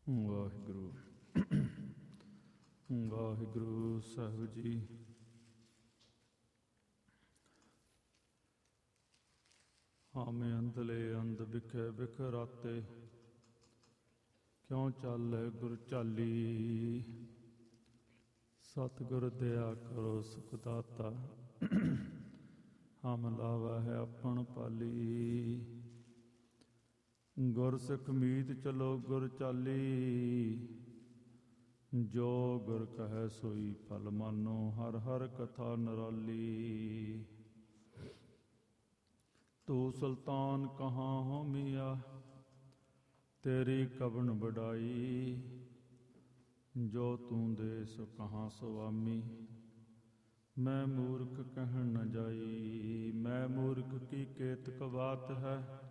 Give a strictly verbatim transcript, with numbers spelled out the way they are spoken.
ਵਾਹਿਗੁਰੂ ਵਾਹਿਗੁਰੂ ਸਾਹਿਬ ਜੀ। ਹਾਮੇ ਅੰਧਲੇ ਅੰਧ ਬਿਖੇ ਬਿਖ ਰਾਤੇ, ਕਿਉਂ ਚਾਲੇ ਗੁਰ ਚਾਲੀ। ਸਤਿਗੁਰ ਦਇਆ ਕਰੋ ਸੁਖ ਦਾਤਾ, ਹਮ ਲਾਵਾ ਹੈ ਆਪਣ ਪਾਲੀ। ਗੁਰ ਸਿੱਖ ਮੀਤ ਚਲੋ ਗੁਰ ਚਾਲੀ, ਜੋ ਗੁਰ ਕਹੈ ਸੋਈ ਭਲ ਮਾਨੋ। ਹਰ ਹਰ ਕਥਾ ਨਿਰਾਲੀ। ਤੂੰ ਸੁਲਤਾਨ ਕਹਾਂ ਹੋ ਮੀਆਂ, ਤੇਰੀ ਕਵਣ ਵਡਾਈ। ਜੋ ਤੂੰ ਦੇ ਸੋ ਕਹਾਂ ਸੁਆਮੀ, ਮੈਂ ਮੂਰਖ ਕਹਿਣ ਨ ਜਾਈ। ਮੈਂ ਮੂਰਖ ਕੀ ਕੇਤਕ ਬਾਤ ਹੈ,